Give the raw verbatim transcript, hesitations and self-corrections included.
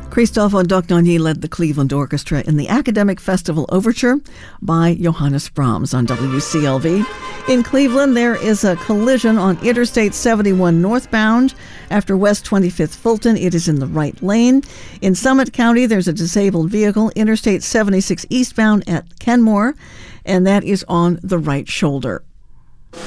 Christophe Dognani led the Cleveland Orchestra in the Academic Festival Overture by Johannes Brahms on W C L V. In Cleveland, there is a collision on Interstate seventy-one northbound. After West twenty-fifth Fulton, it is in the right lane. In Summit County, there's a disabled vehicle, Interstate seventy-six eastbound at Kenmore, and that is on the right shoulder.